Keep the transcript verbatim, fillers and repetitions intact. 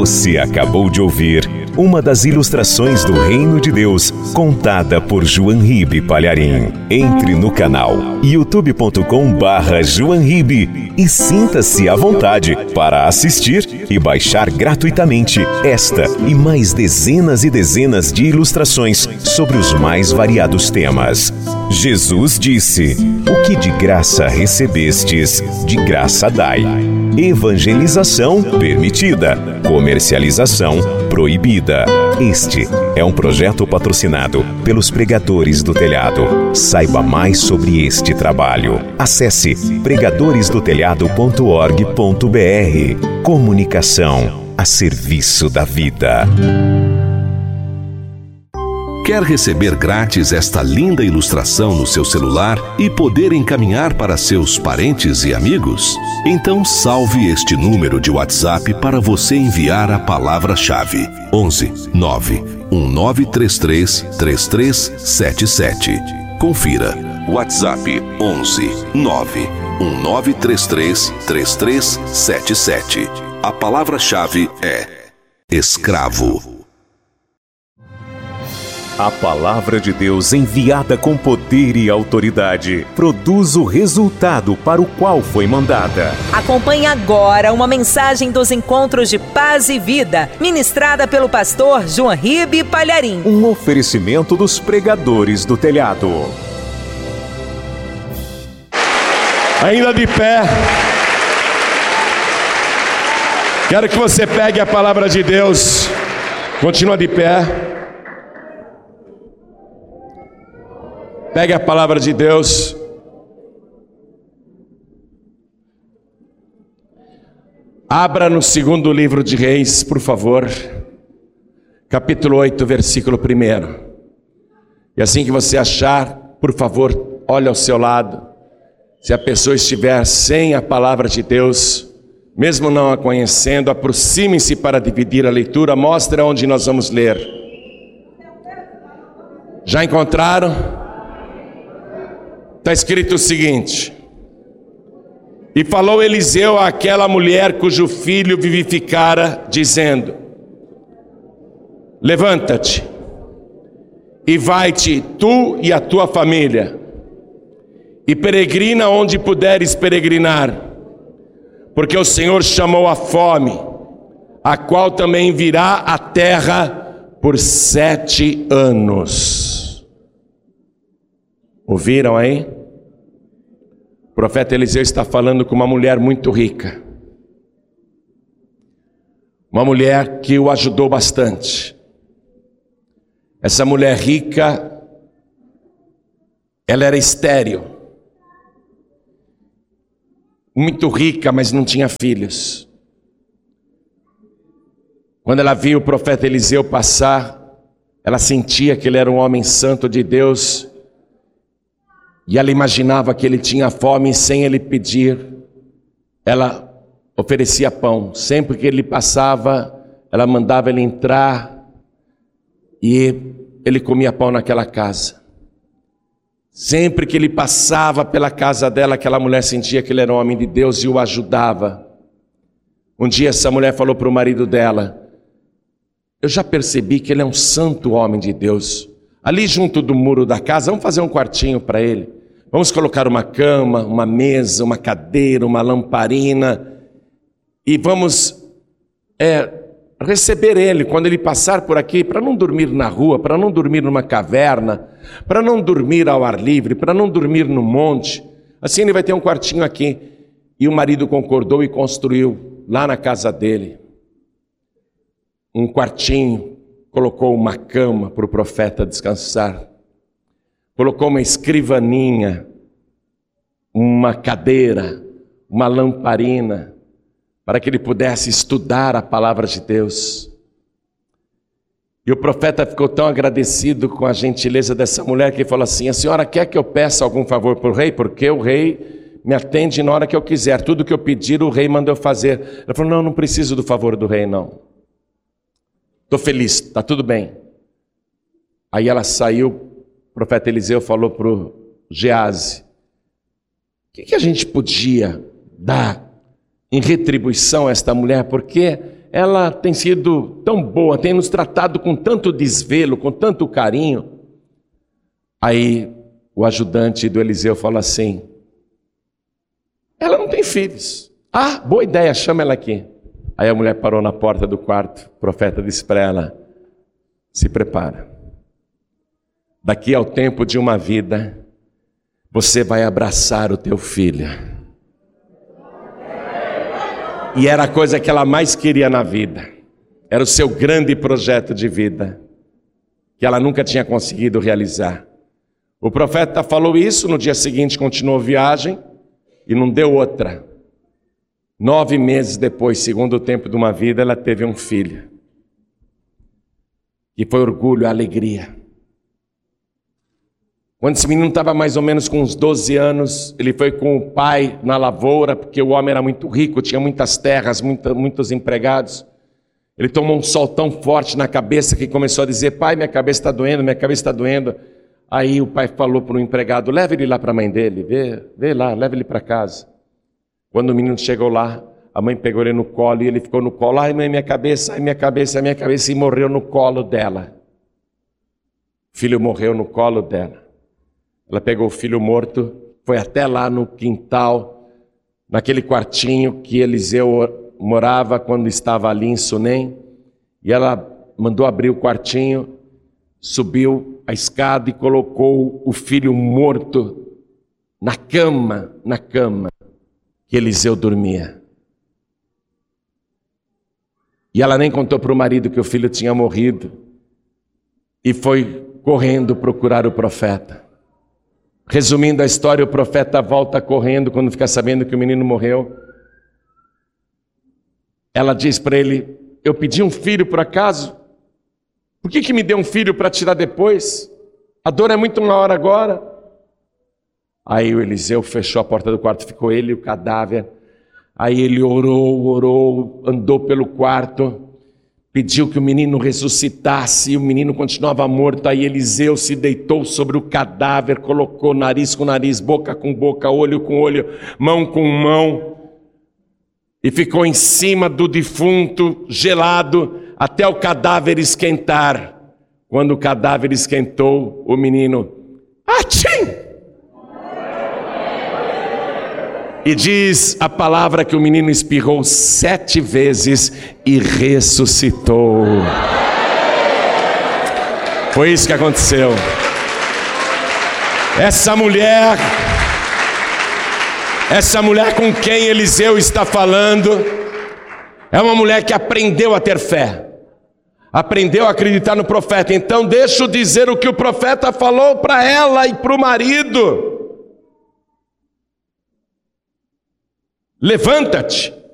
Você acabou de ouvir uma das ilustrações do Reino de Deus, contada por João Ribe Palharim. Entre no canal youtube ponto com barra João Ribe e sinta-se à vontade para assistir e baixar gratuitamente esta e mais dezenas e dezenas de ilustrações sobre os mais variados temas. Jesus disse: "O que de graça recebestes, de graça dai." Evangelização permitida, comercialização proibida. Este é um projeto patrocinado pelos Pregadores do Telhado. Saiba mais sobre este trabalho. Acesse pregadores do telhado ponto org ponto br. Comunicação a serviço da vida. Quer receber grátis esta linda ilustração no seu celular e poder encaminhar para seus parentes e amigos? Então salve este número de WhatsApp para você enviar a palavra-chave: onze nove um nove três três três três sete sete. Confira. WhatsApp onze nove um nove três três três três sete sete. A palavra-chave é escravo. A palavra de Deus, enviada com poder e autoridade, produz o resultado para o qual foi mandada. Acompanhe agora uma mensagem dos Encontros de Paz e Vida, ministrada pelo pastor João Ribe Palharim. Um oferecimento dos Pregadores do Telhado. Ainda de pé, quero que você pegue a palavra de Deus. Continua de pé. Pegue a palavra de Deus. Abra no segundo livro de Reis, por favor. Capítulo oito, versículo primeiro. E assim que você achar, por favor, olhe ao seu lado. Se a pessoa estiver sem a palavra de Deus, mesmo não a conhecendo, aproxime-se para dividir a leitura. Mostre onde nós vamos ler. Já encontraram? Está escrito o seguinte: e falou Eliseu àquela mulher cujo filho vivificara, dizendo: levanta-te e vai-te tu e a tua família, e peregrina onde puderes peregrinar, porque o Senhor chamou a fome, a qual também virá à terra por sete anos. Ouviram aí? O profeta Eliseu está falando com uma mulher muito rica, uma mulher que o ajudou bastante. Essa mulher rica, ela era estéril, muito rica, mas não tinha filhos. Quando ela viu o profeta Eliseu passar, ela sentia que ele era um homem santo de Deus, e ela imaginava que ele tinha fome, e sem ele pedir, ela oferecia pão. Sempre que ele passava, ela mandava ele entrar, e ele comia pão naquela casa. Sempre que ele passava pela casa dela, aquela mulher sentia que ele era um homem de Deus e o ajudava. Um dia essa mulher falou para o marido dela: eu já percebi que ele é um santo homem de Deus. Ali junto do muro da casa, vamos fazer um quartinho para ele. Vamos colocar uma cama, uma mesa, uma cadeira, uma lamparina, e vamos é, receber ele quando ele passar por aqui, para não dormir na rua, para não dormir numa caverna, para não dormir ao ar livre, para não dormir no monte. Assim ele vai ter um quartinho aqui. E o marido concordou e construiu lá na casa dele um quartinho, colocou uma cama para o profeta descansar, colocou uma escrivaninha, uma cadeira, uma lamparina, para que ele pudesse estudar a palavra de Deus. E o profeta ficou tão agradecido com a gentileza dessa mulher que falou assim: a senhora quer que eu peça algum favor para o rei? Porque o rei me atende na hora que eu quiser, tudo que eu pedir o rei manda eu fazer. Ela falou: não, não preciso do favor do rei não, estou feliz, está tudo bem. Aí ela saiu, o profeta Eliseu falou para o Geazi: o que, que a gente podia dar em retribuição a esta mulher? Porque ela tem sido tão boa, tem nos tratado com tanto desvelo, com tanto carinho. Aí o ajudante do Eliseu fala assim: ela não tem filhos. Ah, boa ideia, chama ela aqui. Aí a mulher parou na porta do quarto, o profeta disse para ela: se prepara. Daqui ao tempo de uma vida, você vai abraçar o teu filho. E era a coisa que ela mais queria na vida. Era o seu grande projeto de vida, que ela nunca tinha conseguido realizar. O profeta falou isso, no dia seguinte continuou a viagem e não deu outra. Nove meses depois, segundo o tempo de uma vida, ela teve um filho. E foi orgulho, alegria. Quando esse menino estava mais ou menos com uns doze anos, ele foi com o pai na lavoura, porque o homem era muito rico, tinha muitas terras, muita, muitos empregados. Ele tomou um sol tão forte na cabeça que começou a dizer: pai, minha cabeça está doendo, minha cabeça está doendo. Aí o pai falou para o empregado: leva ele lá para a mãe dele, vê, vê lá, leva ele para casa. Quando o menino chegou lá, a mãe pegou ele no colo e ele ficou no colo. Ai, mãe, minha cabeça, ai, minha cabeça, ai, minha cabeça, e morreu no colo dela. O filho morreu no colo dela. Ela pegou o filho morto, foi até lá no quintal, naquele quartinho que Eliseu morava quando estava ali em Sunem, e ela mandou abrir o quartinho, subiu a escada e colocou o filho morto na cama, na cama que Eliseu dormia. E ela nem contou para o marido que o filho tinha morrido, e foi correndo procurar o profeta. Resumindo a história, o profeta volta correndo quando fica sabendo que o menino morreu. Ela diz para ele: eu pedi um filho por acaso? Por que que me deu um filho para tirar depois? A dor é muito maior agora. Aí o Eliseu fechou a porta do quarto, ficou ele e o cadáver. Aí ele orou, orou, andou pelo quarto, pediu que o menino ressuscitasse, e o menino continuava morto. Aí Eliseu se deitou sobre o cadáver, colocou nariz com nariz, boca com boca, olho com olho, mão com mão, e ficou em cima do defunto, gelado, até o cadáver esquentar. Quando o cadáver esquentou, o menino, atchim! E diz a palavra que o menino espirrou sete vezes e ressuscitou. Foi isso que aconteceu. Essa mulher, essa mulher com quem Eliseu está falando, é uma mulher que aprendeu a ter fé, aprendeu a acreditar no profeta. Então deixa eu dizer o que o profeta falou para ela e para o marido: levanta-te,